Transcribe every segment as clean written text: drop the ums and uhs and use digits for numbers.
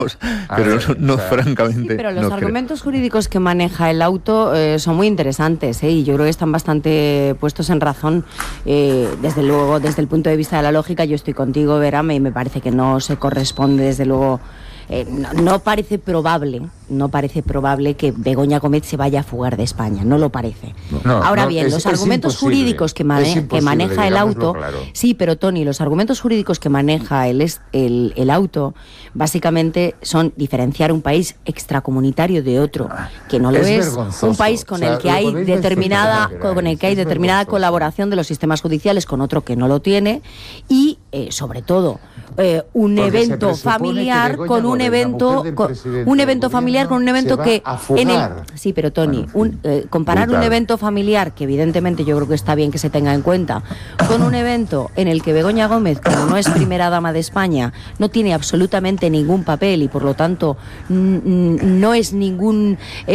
pero no, francamente. Sí, pero los no argumentos jurídicos que maneja el auto son muy interesantes, y yo creo que están bastante puestos en razón. Desde luego, desde el punto de vista de la lógica, yo estoy contigo, Vera, y me parece que no se corresponde, desde luego. No parece probable que Begoña Gómez se vaya a fugar de España, no lo parece. Ahora bien, los argumentos jurídicos que maneja el auto, claro. Sí, pero Tony, los argumentos jurídicos que maneja el auto básicamente son diferenciar un país extracomunitario de otro, que no lo es, un país con el que hay determinada colaboración de los sistemas judiciales con otro que no lo tiene, y sobre todo un evento familiar con un evento que sí, pero Tony, comparar un evento familiar, que evidentemente yo creo que está bien que se tenga en cuenta, con un evento en el que Begoña Gómez, que no es primera dama de España, no tiene absolutamente ningún papel y por lo tanto no es ningún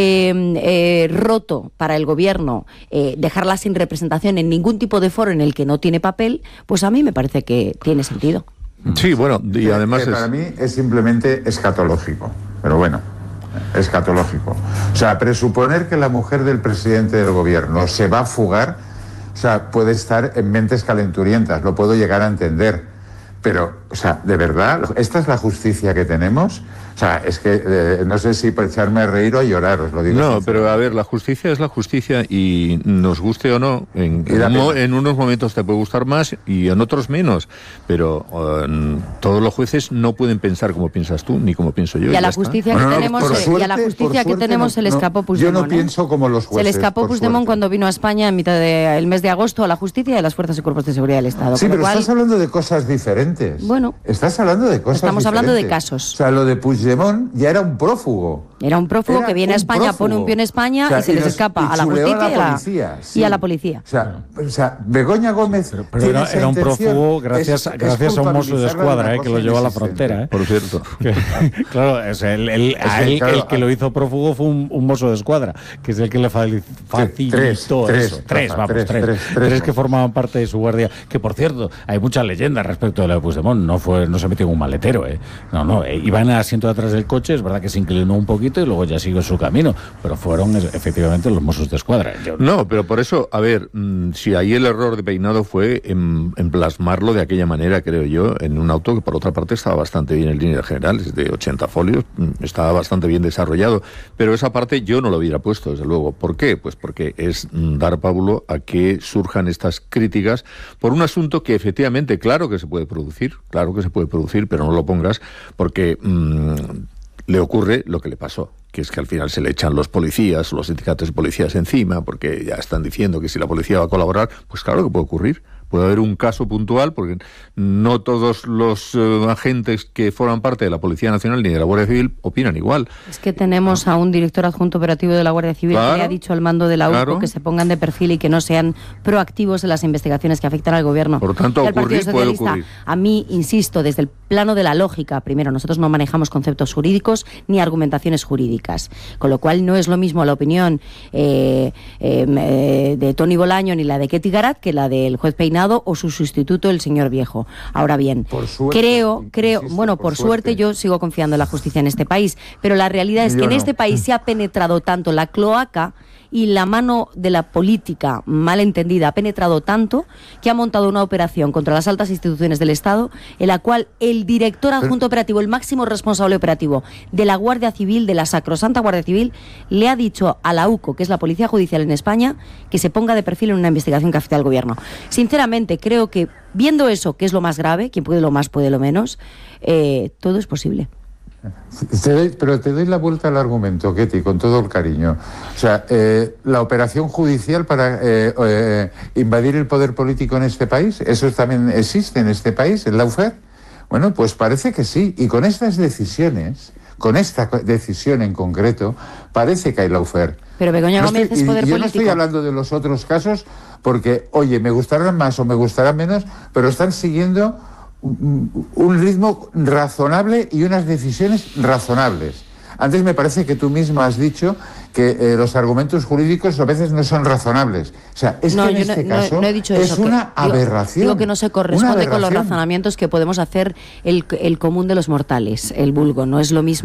roto para el gobierno dejarla sin representación en ningún tipo de foro en el que no tiene papel, pues a mí me parece que tiene sentido. Sí, bueno, y además para mí es simplemente escatológico, pero bueno, escatológico. O sea, presuponer que la mujer del presidente del gobierno se va a fugar, o sea, puede estar en mentes calenturientas, lo puedo llegar a entender, pero, o sea, de verdad, ¿esta es la justicia que tenemos? O sea, es que no sé si por echarme a reír o a llorar, os lo digo. No, pero a ver, la justicia es la justicia y nos guste o no, en unos momentos te puede gustar más y en otros menos, pero todos los jueces no pueden pensar como piensas tú ni como pienso yo. Y a la justicia que tenemos se le escapó Puigdemont. Yo no pienso como los jueces. Se le escapó Puigdemont cuando vino a España en mitad del mes de agosto a la justicia y a las fuerzas y cuerpos de seguridad del Estado. Sí, pero estás hablando de cosas diferentes. Bueno. Estás hablando de cosas Estamos diferentes. hablando de casos. O sea, lo de Puigdemont ya era un prófugo. Era un prófugo que viene a España, pone un pie en España, o sea, y se les escapa a la justicia y a la policía. O sea, Begoña Gómez pero era un prófugo gracias a un mozo de escuadra que lo llevó a la frontera. Por cierto. Claro, el que lo hizo prófugo fue un mozo de escuadra, que es el que le facilitó eso. Tres que formaban parte de su guardia. Que, por cierto, hay muchas leyendas respecto de lo de Puigdemont. No se metió en un maletero. Iban al asiento de atrás del coche, es verdad que se inclinó un poquito y luego ya siguió su camino, pero fueron efectivamente los mozos de escuadra. No, pero por eso, a ver, si ahí el error de Peinado fue en plasmarlo de aquella manera, creo yo, en un auto que por otra parte estaba bastante bien en líneas generales, de 80 folios, estaba bastante bien desarrollado, pero esa parte yo no lo hubiera puesto, desde luego. ¿Por qué? Pues porque es dar pábulo a que surjan estas críticas por un asunto que efectivamente, claro que se puede producir, pero no lo pongas porque le ocurre lo que le pasó, que es que al final se le echan los policías, los sindicatos de policías encima, porque ya están diciendo que si la policía va a colaborar, pues claro que puede ocurrir. Puede haber un caso puntual, porque no todos los agentes que forman parte de la Policía Nacional ni de la Guardia Civil opinan igual. Es que tenemos a un director adjunto operativo de la Guardia Civil que le ha dicho al mando de la UCO que se pongan de perfil y que no sean proactivos en las investigaciones que afectan al gobierno. Por tanto, puede ocurrir. A mí, insisto, desde el plano de la lógica, primero, nosotros no manejamos conceptos jurídicos ni argumentaciones jurídicas, con lo cual no es lo mismo la opinión de Toni Bolaño ni la de Ketty Garat que la del juez Peinado o su sustituto, el señor Viejo. Ahora bien, por suerte yo sigo confiando en la justicia en este país, pero la realidad es que en este país se ha penetrado tanto la cloaca y la mano de la política mal entendida ha penetrado tanto que ha montado una operación contra las altas instituciones del Estado en la cual el director adjunto operativo, el máximo responsable operativo de la Guardia Civil, de la sacrosanta Guardia Civil, le ha dicho a la UCO, que es la Policía Judicial en España, que se ponga de perfil en una investigación que afecta al gobierno. Sinceramente, creo que viendo eso, que es lo más grave, quien puede lo más puede lo menos, todo es posible. Pero te doy la vuelta al argumento, Ketty, con todo el cariño. O sea, la operación judicial para invadir el poder político en este país, ¿eso también existe en este país, el lawfare? Bueno, pues parece que sí. Y con estas decisiones, con esta decisión en concreto, parece que hay lawfare. Pero Begoña Gómez es poder político. Yo no estoy hablando de los otros casos porque, oye, me gustarán más o me gustarán menos, pero están siguiendo un ritmo razonable y unas decisiones razonables. Antes me parece que tú misma has dicho que los argumentos jurídicos a veces no son razonables. O sea, es que en este caso no he dicho es eso, una aberración. Digo que no se corresponde con los razonamientos que podemos hacer el común de los mortales, el vulgo. No es lo mismo